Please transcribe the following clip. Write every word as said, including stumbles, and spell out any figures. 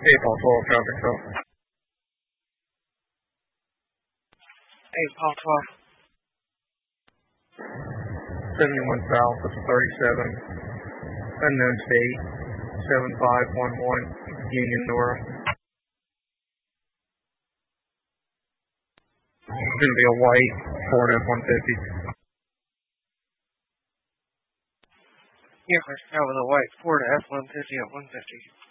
eight Paul twelve, traffic stop. eight Paul twelve. seventy-one South, that's a thirty-seven. Unknown state, seven five one one, Union Nora. It's going to be a white Ford F one fifty. Yeah, we're with a white Ford F one fifty at one fifty.